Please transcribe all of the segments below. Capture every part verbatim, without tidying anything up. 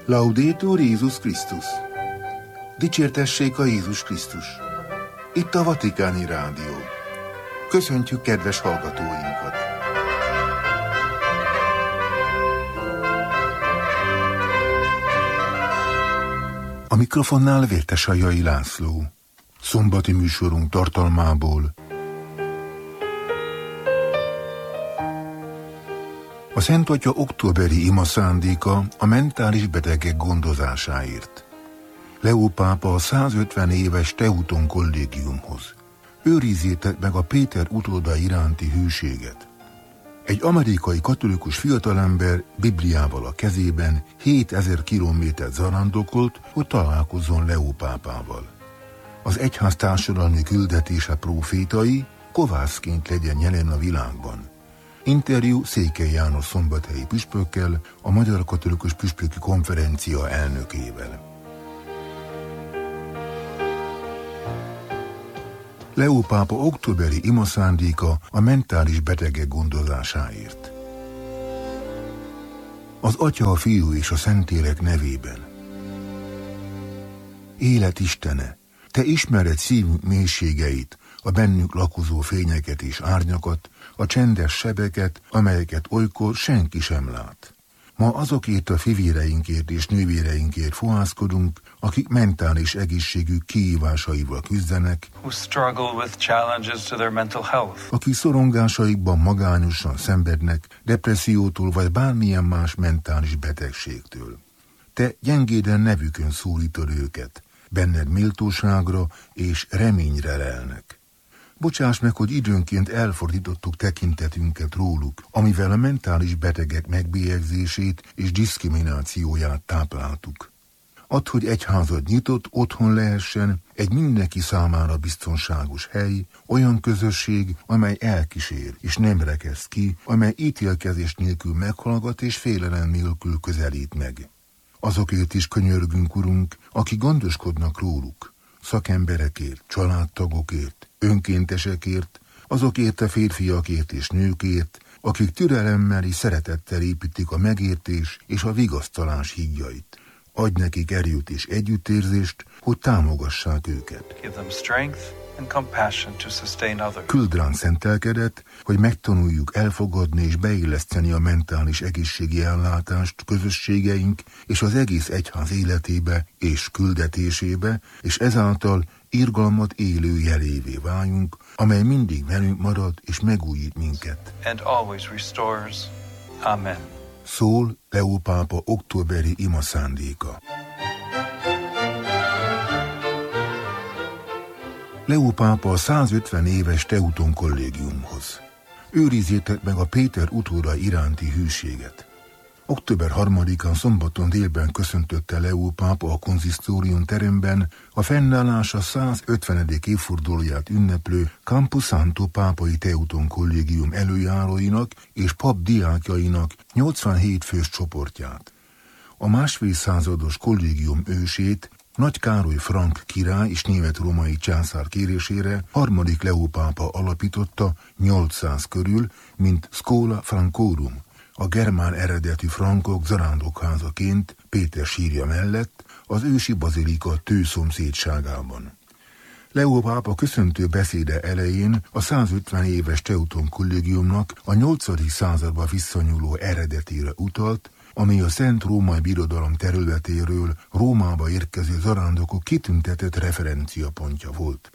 Laudetur Jézus Krisztus! Dicsértessék a Jézus Krisztus! Itt a Vatikáni Rádió. Köszöntjük kedves hallgatóinkat! A mikrofonnál Vértesajai László. Szombati műsorunk tartalmából. A Szent Atya októberi ima szándéka a mentális betegek gondozásáért. Leó pápa a százötven éves Teuton kollégiumhoz. Őrizzétek meg a Péter utóda iránti hűséget. Egy amerikai katolikus fiatalember Bibliával a kezében hétezer kilométert zarándokolt, hogy találkozzon Leó pápával. Az egyház társadalmi küldetése prófétai kovászként legyen jelen a világban. Interjú Székely János szombathelyi püspökkel, a Magyar Katolikus Püspöki Konferencia elnökével. Leó pápa októberi ima szándéka a mentális betegek gondozásáért. Az Atya, a Fiú és a Szentlélek nevében. Élet Istene, Te ismered szívünk mélységeit, a bennük lakozó fényeket és árnyakat, a csendes sebeket, amelyeket olykor senki sem lát. Ma azokért a fivéreinkért és nővéreinkért fohászkodunk, akik mentális egészségük kihívásaival küzdenek, akik szorongásaikban magányosan szenvednek, depressziótól vagy bármilyen más mentális betegségtől. Te gyengéden nevükön szólítod őket, benned méltóságra és reményre lelnek. Bocsáss meg, hogy időnként elfordítottuk tekintetünket róluk, amivel a mentális betegek megbélyegzését és diszkriminációját tápláltuk. Add, hogy egyházad nyitott otthon lehessen, egy mindenki számára biztonságos hely, olyan közösség, amely elkísér és nem rekeszt ki, amely ítélkezés nélkül meghallgat és félelem nélkül közelít meg. Azokért is könyörgünk, Urunk, akik gondoskodnak róluk, szakemberekért, családtagokért, önkéntesekért, azokért a férfiakért és nőkért, akik türelemmel és szeretettel építik a megértés és a vigasztalás hídjait. Adj nekik erőt és együttérzést, hogy támogassák őket. Küld ránk szentelkedet, hogy megtanuljuk elfogadni és beilleszteni a mentális egészségi ellátást közösségeink és az egész egyház életébe és küldetésébe, és ezáltal irgalmat élő jelévé váljunk, amely mindig velünk marad és megújít minket. Amen. Szól Leó pápa októberi ima szándéka. Leó pápa a százötven éves Teuton kollégiumhoz. Őrizzétek meg a Péter utóda iránti hűséget. október harmadikán szombaton délben köszöntötte Leó pápa a konzisztórium teremben a fennállása százötvenedik évfordulóját ünneplő Campo Santo pápai Teuton kollégium előjáróinak és pap diákjainak nyolcvanhét fős csoportját. A másfél százados kollégium ősét, Nagy Károly frank király és német-római császár kérésére harmadik Leó pápa alapította nyolcszáz körül, mint Schola Francorum, a germán eredetű frankok zarándokházaként Péter sírja mellett az ősi bazilika Tő szomszédságában. Leó pápa köszöntő beszéde elején a százötven éves Teuton kollégiumnak a nyolcadik századba visszanyúló eredetére utalt, ami a Szent Római Birodalom területéről Rómába érkező zarándokok kitüntetett referenciapontja volt.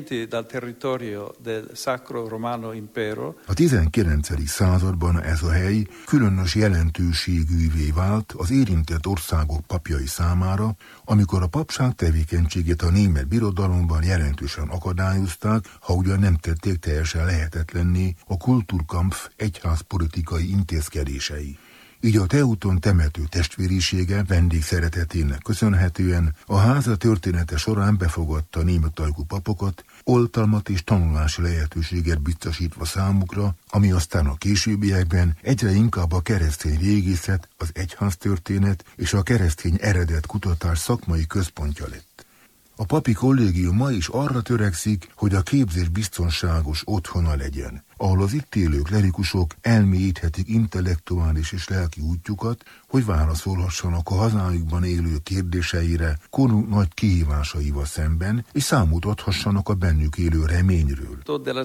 A tizenkilencedik században ez a hely különös jelentőségűvé vált az érintett országok papjai számára, amikor a papság tevékenységét a német birodalomban jelentősen akadályozták, ha ugyan nem tették teljesen lehetetlenné a Kulturkampf egyházpolitikai intézkedései. Így a Teuton temető testvérisége vendégszeretetének köszönhetően a háza története során befogadta németajkú papokat, oltalmat és tanulási lehetőséget biztosítva számukra, ami aztán a későbbiekben egyre inkább a keresztény régészet, az egyháztörténet és a keresztény eredet kutatás szakmai központja lett. A papi kollégium ma is arra törekszik, hogy a képzés biztonságos otthona legyen, ahol az itt élő klerikusok elmélyíthetik intellektuális és lelki útjukat, hogy válaszolhassanak a hazájukban élő kérdéseire korunk nagy kihívásaival szemben, és számot adhassanak a bennük élő reményről.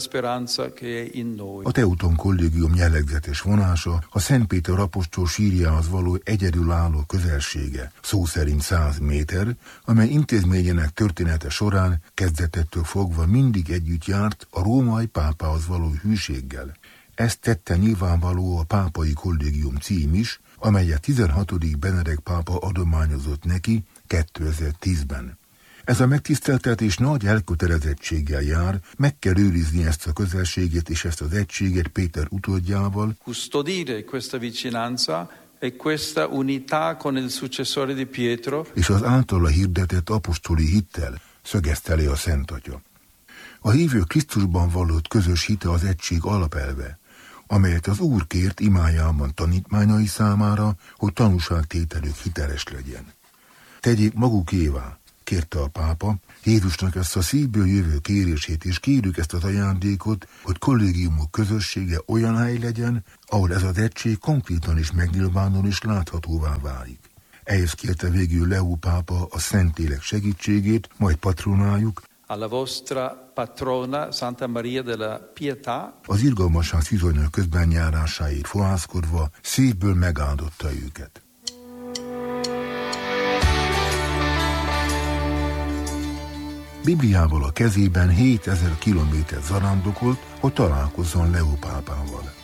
A Teuton Kollégium jellegzetes vonása a Szentpéter apostol sírjához való egyedülálló közelsége, szó szerint száz méter, amely intézményének története során kezdetettől fogva mindig együtt járt a római pápához való hűséggel. Ezt tette nyilvánvaló a Pápai Kollégium cím is, amelyet tizenhatodik Benedek pápa adományozott neki kétezer-tízben. Ez a megtiszteltetés nagy elkötelezettséggel jár, meg kell őrizni ezt a közelséget és ezt az egységet Péter utódjával, custodire questa vicinanza e questa unità con il successore di Pietro, és az általa hirdetett apostoli hittel, szögezte le a Szent Atya. A hívő Krisztusban vallott közös hite az egység alapelve, amelyet az Úr kért imájában tanítmányai számára, hogy tanúságtételük hiteles legyen. Tegyék magukévá, kérte a pápa, Jézusnak ezt a szívből jövő kérését, és kérjük ezt az ajándékot, hogy kollégiumok közössége olyan hely legyen, ahol ez az egység konkrétan is megnyilvánul és láthatóvá válik. Ehhez kérte végül Leó pápa a Szentlélek segítségét, majd patronájuk, alla vostra patrona Santa Maria della Pietà, az irgalmasság szűzonyok közben járásáért fohászkodva szívből megáldotta őket. Bibliával a kezében hétezer kilométert zarándokolt, hogy találkozzon Leó pápával.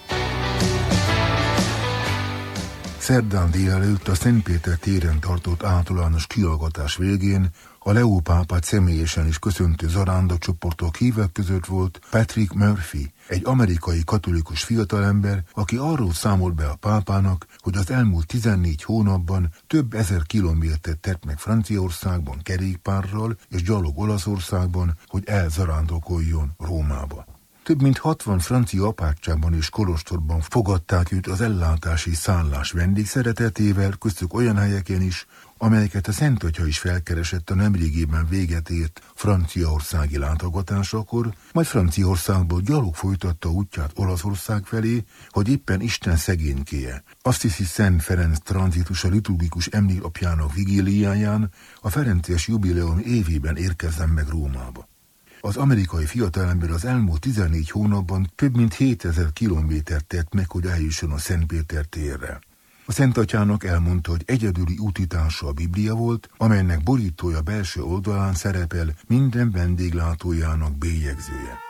Szerdán délelőtt a Szentpéter téren tartott általános kihallgatás végén a Leó pápát személyesen is köszöntő zarándacsoportok hívek között volt Patrick Murphy, egy amerikai katolikus fiatalember, aki arról számolt be a pápának, hogy az elmúlt tizennégy hónapban több ezer kilométert tett meg Franciaországban kerékpárral és gyalog Olaszországban, hogy elzarándokoljon Rómába. Több mint hatvan francia apátságban és kolostorban fogadták őt az ellátási szállás vendégszeretetével, köztük olyan helyeken is, amelyeket a Szent Atya is felkeresett a nemrégében véget ért franciaországi látogatásakor, majd Franciaországból gyalog folytatta útját Olaszország felé, hogy éppen Isten szegénykéje. Azt hiszi Szent Ferenc tranzitus a liturgikus emléknapjának vigíliáján a ferences jubileum évében érkezzen meg Rómába. Az amerikai fiatalember az elmúlt tizennégy hónapban több mint hétezer kilométert tett meg, hogy eljusson a Szentpéter térre. A Szent Atyának elmondta, hogy egyedüli útítása a Biblia volt, amelynek borítója belső oldalán szerepel minden vendéglátójának bélyegzője.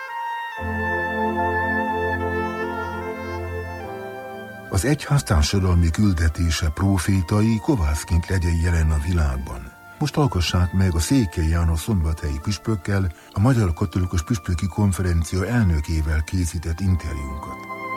Az egyház társadalmi küldetése profétai kovászként legyen jelen a világban. Most hallgassák meg a Székely János szombathelyi püspökkel a Magyar Katolikus Püspöki Konferencia elnökével készített interjúnkat.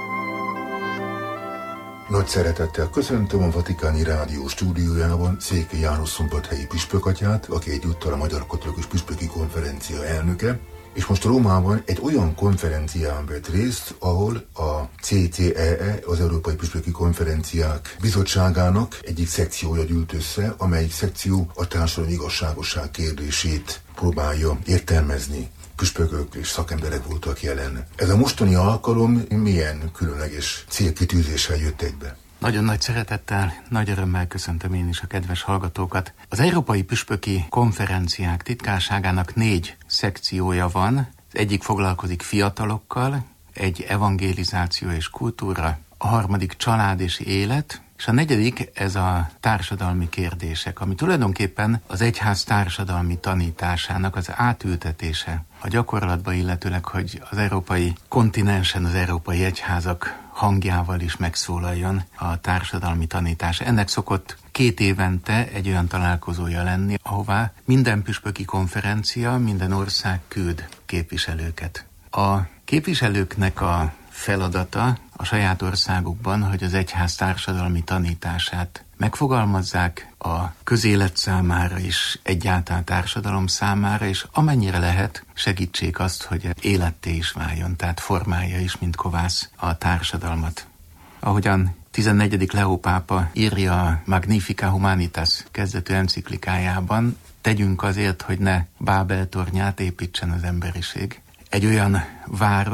Nagy szeretettel köszöntöm a Vatikáni Rádió stúdiójában Székely János szombathelyi püspökatyát, aki egyúttal a Magyar Katolikus Püspöki Konferencia elnöke, és most Rómában egy olyan konferencián vett részt, ahol a cé cé é é, az Európai Püspöki Konferenciák Bizottságának egyik szekciója gyűlt össze, amelyik szekció a társadalmi igazságosság kérdését próbálja értelmezni. Püspökök és szakemberek voltak jelen. Ez a mostani alkalom milyen különleges célkitűzéssel jött egybe? Nagyon nagy szeretettel, nagy örömmel köszöntöm én is a kedves hallgatókat. Az Európai Püspöki Konferenciák titkárságának négy szekciója van. Az egyik foglalkozik fiatalokkal, egy evangelizáció és kultúra, a harmadik család és élet, és a negyedik ez a társadalmi kérdések, ami tulajdonképpen az egyház társadalmi tanításának az átültetése a gyakorlatba, illetőleg, hogy az európai kontinensen az európai egyházak hangjával is megszólaljon a társadalmi tanítás. Ennek szokott két évente egy olyan találkozója lenni, ahová minden püspöki konferencia, minden ország küld képviselőket. A képviselőknek a feladata a saját országukban, hogy az egyház társadalmi tanítását megfogalmazzák a közélet számára is, egyáltalán társadalom számára, és amennyire lehet, segítsék azt, hogy életté is váljon, tehát formálja is, mint kovász a társadalmat. Ahogyan tizennegyedik Leó pápa írja a Magnificat Humanitas kezdetű enciklikájában, tegyünk azért, hogy ne Bábel tornyát építsen az emberiség. Egy olyan várost,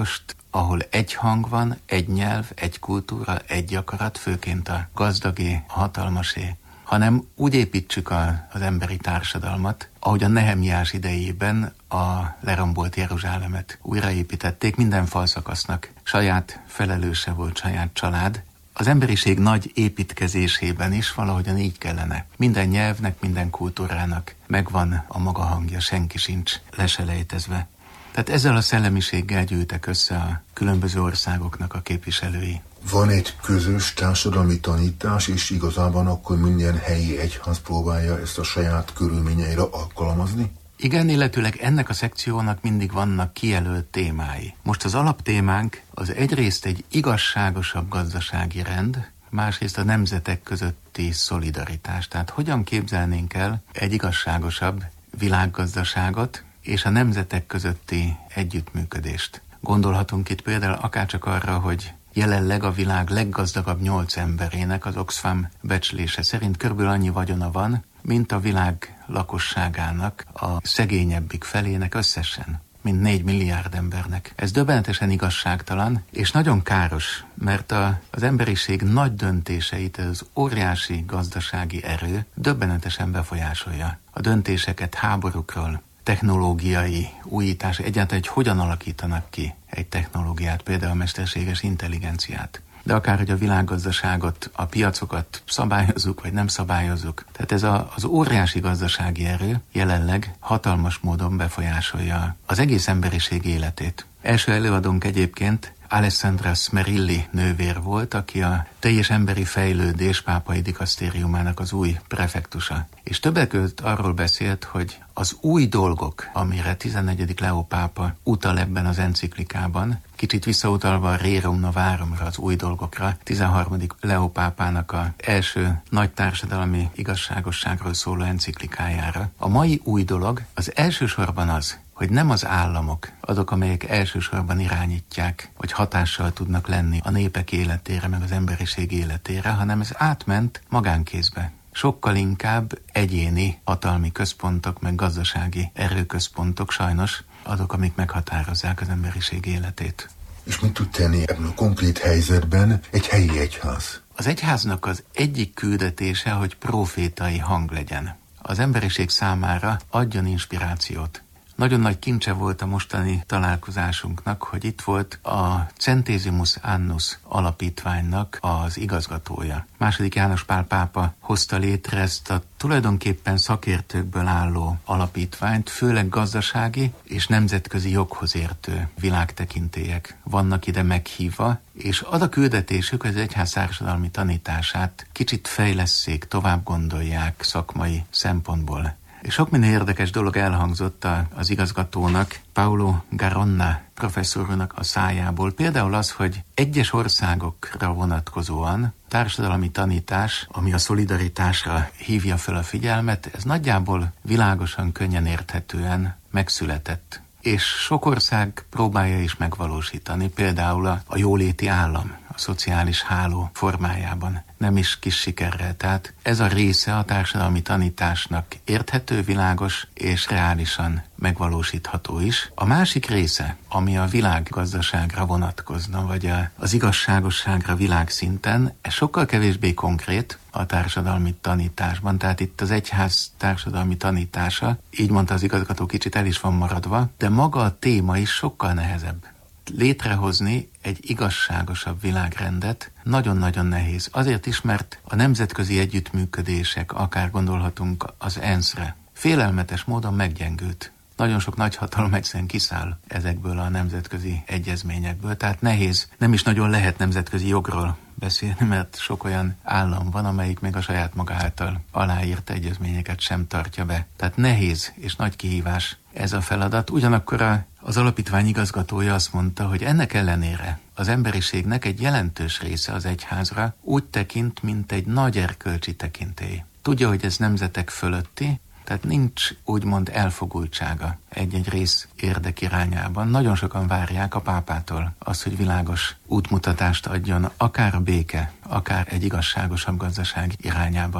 ahol egy hang van, egy nyelv, egy kultúra, egy akarat, főként a gazdagé, a hatalmasé, hanem úgy építsük a, az emberi társadalmat, ahogy a Nehemiás idejében a lerombolt Jeruzsálemet újraépítették, minden falszakasznak saját felelőse volt, saját család. Az emberiség nagy építkezésében is valahogyan így kellene. Minden nyelvnek, minden kultúrának megvan a maga hangja, senki sincs leselejtezve. Tehát ezzel a szellemiséggel gyűltek össze a különböző országoknak a képviselői. Van egy közös társadalmi tanítás, és igazában akkor minden helyi egyház próbálja ezt a saját körülményeire alkalmazni? Igen, illetőleg ennek a szekciónak mindig vannak kijelölt témái. Most az alaptémánk az egyrészt egy igazságosabb gazdasági rend, másrészt a nemzetek közötti szolidaritás. Tehát hogyan képzelnénk el egy igazságosabb világgazdaságot és a nemzetek közötti együttműködést. Gondolhatunk itt például akárcsak arra, hogy jelenleg a világ leggazdagabb nyolc emberének az Oxfam becslése szerint körülbelül annyi vagyona van, mint a világ lakosságának a szegényebbik felének összesen, mint négy milliárd embernek. Ez döbbenetesen igazságtalan, és nagyon káros, mert a, az emberiség nagy döntéseit az óriási gazdasági erő döbbenetesen befolyásolja. A döntéseket háborúkról, technológiai újítás, egyáltalán, hogy hogyan alakítanak ki egy technológiát, például a mesterséges intelligenciát. De akár, hogy a világgazdaságot, a piacokat szabályozzuk, vagy nem szabályozzuk. Tehát ez a, az óriási gazdasági erő jelenleg hatalmas módon befolyásolja az egész emberiség életét. Első előadónk egyébként Alessandra Smerilli nővér volt, aki a teljes emberi fejlődés pápai dikasztériumának az új prefektusa. És többek között arról beszélt, hogy az új dolgok, amire tizennegyedik Leó pápa utal ebben az enciklikában, kicsit visszautalva a Rerum Novarumra, az új dolgokra, tizenharmadik Leó pápának az első nagy társadalmi igazságosságról szóló enciklikájára. A mai új dolog az elsősorban az, hogy nem az államok azok, amelyek elsősorban irányítják, vagy hatással tudnak lenni a népek életére, meg az emberiség életére, hanem ez átment magánkézbe. Sokkal inkább egyéni hatalmi központok, meg gazdasági erőközpontok sajnos azok, amik meghatározzák az emberiség életét. És mit tud tenni ebben a konkrét helyzetben egy helyi egyház? Az egyháznak az egyik küldetése, hogy profétai hang legyen. Az emberiség számára adjon inspirációt. Nagyon nagy kincse volt a mostani találkozásunknak, hogy itt volt a Centesimus Annus alapítványnak az igazgatója. Második János Pál pápa hozta létre ezt a tulajdonképpen szakértőkből álló alapítványt, főleg gazdasági és nemzetközi joghoz értő világtekintélyek vannak ide meghívva, és az a küldetésük, hogy az egyház társadalmi tanítását kicsit fejlesszék, tovább gondolják szakmai szempontból. És sok minden érdekes dolog elhangzott az igazgatónak, Paulo Garonna professzornak a szájából. Például az, hogy egyes országokra vonatkozóan társadalmi tanítás, ami a szolidaritásra hívja fel a figyelmet, ez nagyjából világosan, könnyen érthetően megszületett. És sok ország próbálja is megvalósítani, például a, a jóléti állam, a szociális háló formájában. Nem is kis sikerrel. Tehát ez a része a társadalmi tanításnak érthető, világos és reálisan megvalósítható is. A másik része, ami a világgazdaságra vonatkozna, vagy a, az igazságosságra világszinten, ez sokkal kevésbé konkrét a társadalmi tanításban. Tehát itt az egyház társadalmi tanítása, így mondta az igazgató, kicsit el is van maradva, de maga a téma is sokkal nehezebb. Létrehozni egy igazságosabb világrendet nagyon-nagyon nehéz. Azért is, mert a nemzetközi együttműködések, akár gondolhatunk az ENSZ-re, félelmetes módon meggyengült. Nagyon sok nagyhatalom egyszerűen kiszáll ezekből a nemzetközi egyezményekből, tehát nehéz, nem is nagyon lehet nemzetközi jogról beszélni, mert sok olyan állam van, amelyik még a saját maga által aláírt egyezményeket sem tartja be. Tehát nehéz és nagy kihívás ez a feladat. Ugyanakkor a, az alapítvány igazgatója azt mondta, hogy ennek ellenére az emberiségnek egy jelentős része az egyházra úgy tekint, mint egy nagy erkölcsi tekintély. Tudja, hogy ez nemzetek fölötti, tehát nincs úgymond elfogultsága egy-egy rész érdek irányában. Nagyon sokan várják a pápától azt, hogy világos útmutatást adjon, akár a béke, akár egy igazságosabb gazdaság irányában.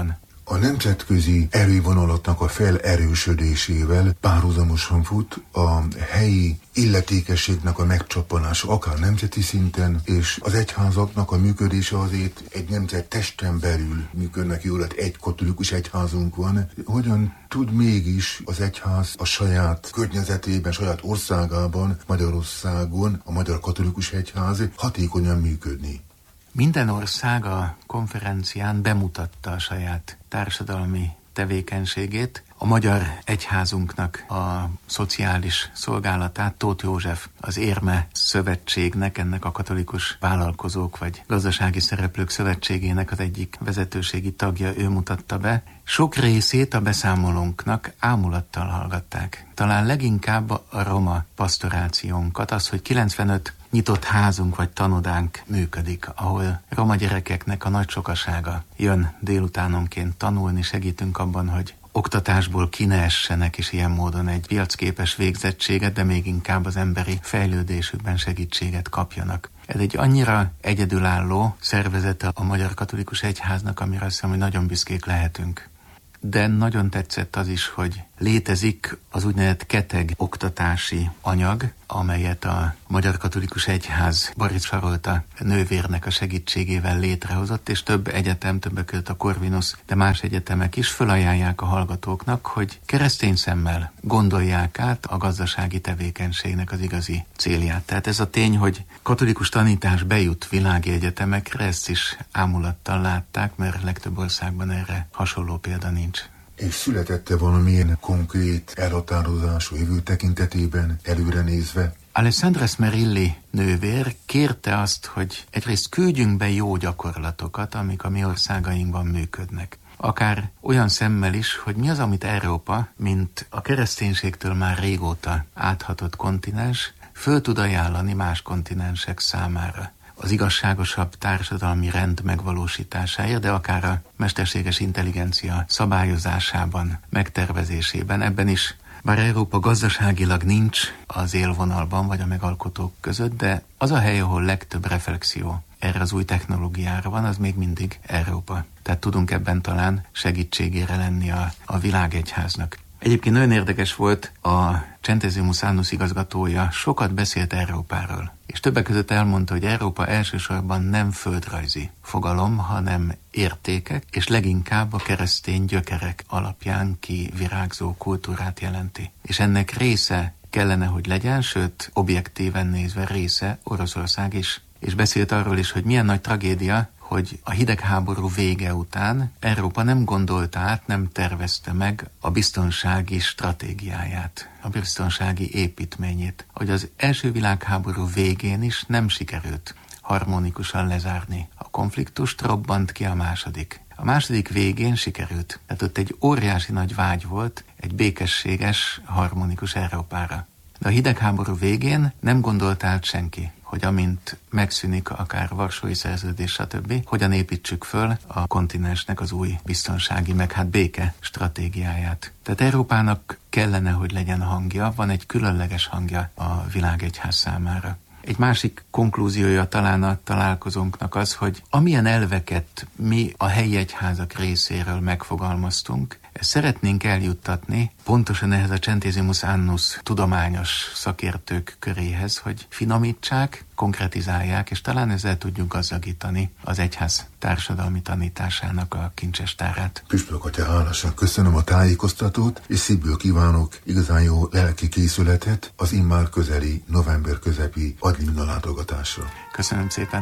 A nemzetközi erővonalatnak a felerősödésével párhuzamosan fut a helyi illetékességnek a megcsappanása, akár nemzeti szinten, és az egyházaknak a működése azért egy nemzet testen belül működnek jól, egy katolikus egyházunk van. Hogyan tud mégis az egyház a saját környezetében, saját országában, Magyarországon, a Magyar Katolikus Egyház hatékonyan működni? Minden ország a konferencián bemutatta a saját társadalmi tevékenységét. A magyar egyházunknak a szociális szolgálatát Tóth József, az Érme Szövetségnek, ennek a katolikus vállalkozók vagy gazdasági szereplők szövetségének az egyik vezetőségi tagja, ő mutatta be. Sok részét a beszámolónknak ámulattal hallgatták. Talán leginkább a roma pastorációnkat, az, hogy kilencvenöt nyitott házunk vagy tanodánk működik, ahol roma gyerekeknek a nagy sokasága jön délutánonként tanulni, segítünk abban, hogy oktatásból ki ne essenek, és ilyen módon egy piacképes végzettséget, de még inkább az emberi fejlődésükben segítséget kapjanak. Ez egy annyira egyedülálló szervezete a Magyar Katolikus Egyháznak, amire azt hiszem, hogy nagyon büszkék lehetünk. De nagyon tetszett az is, hogy létezik az úgynevezett keteg oktatási anyag, amelyet a Magyar Katolikus Egyház Barics Sarolta nővérnek a segítségével létrehozott, és több egyetem, többek között a Corvinus, de más egyetemek is felajánlják a hallgatóknak, hogy keresztény szemmel gondolják át a gazdasági tevékenységnek az igazi célját. Tehát ez a tény, hogy katolikus tanítás bejut világi egyetemekre, ezt is ámulattal látták, mert legtöbb országban erre hasonló példa nincs. És születette valamilyen konkrét elhatározású jövő tekintetében, előre nézve? Alessandra Smerilli nővér kérte azt, hogy egyrészt küldjünk be jó gyakorlatokat, amik a mi országainkban működnek. Akár olyan szemmel is, hogy mi az, amit Európa, mint a kereszténységtől már régóta áthatott kontinens, föl tud ajánlani más kontinensek számára. Az igazságosabb társadalmi rend megvalósításáért, de akár a mesterséges intelligencia szabályozásában, megtervezésében, ebben is, bár Európa gazdaságilag nincs az élvonalban vagy a megalkotók között, de az a hely, ahol legtöbb reflexió erre az új technológiára van, az még mindig Európa. Tehát tudunk ebben talán segítségére lenni a, a világegyháznak. Egyébként nagyon érdekes volt, a Centesimus Annus igazgatója sokat beszélt Európáról, és többek között elmondta, hogy Európa elsősorban nem földrajzi fogalom, hanem értékek, és leginkább a keresztény gyökerek alapján kivirágzó kultúrát jelenti. És ennek része kellene, hogy legyen, sőt, objektíven nézve része Oroszország is. És beszélt arról is, hogy milyen nagy tragédia, hogy a hidegháború vége után Európa nem gondolta át, nem tervezte meg a biztonsági stratégiáját, a biztonsági építményét. Hogy az első világháború végén is nem sikerült harmonikusan lezárni a konfliktust, robbant ki a második. A második végén sikerült. Tehát ott egy óriási nagy vágy volt egy békességes, harmonikus Európára. De a hidegháború végén nem gondolt át senki, hogy amint megszűnik akár Varsói Szerződés, stb., hogyan építsük föl a kontinensnek az új biztonsági, meg hát béke stratégiáját. Tehát Európának kellene, hogy legyen hangja, van egy különleges hangja a világegyház számára. Egy másik konklúziója talán a találkozónknak az, hogy amilyen elveket mi a helyi egyházak részéről megfogalmaztunk, ezt szeretnénk eljuttatni pontosan ehhez a Centesimus Annus tudományos szakértők köréhez, hogy finomítsák, konkretizálják, és talán ezzel tudjuk gazdagítani az egyház társadalmi tanításának a kincsestárát. Püspök atya, hálásan köszönöm a tájékoztatót, és szívből kívánok igazán jó lelki készületet az immár közeli november közepi adlimina látogatásra. Köszönöm szépen!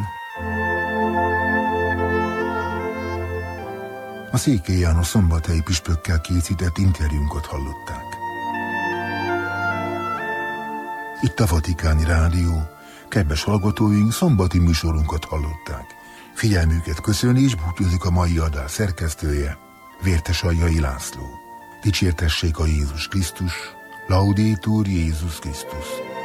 A Székely János szombathelyi püspökkel készített interjúnkat hallották. Itt a Vatikáni Rádió. Kedves hallgatóink, szombati műsorunkat hallották. Figyelmüket köszöni és búcsúzik a mai adás szerkesztője, Vértes Aljai László. Dicsértessék a Jézus Krisztus, Laudetur Jézus Krisztus.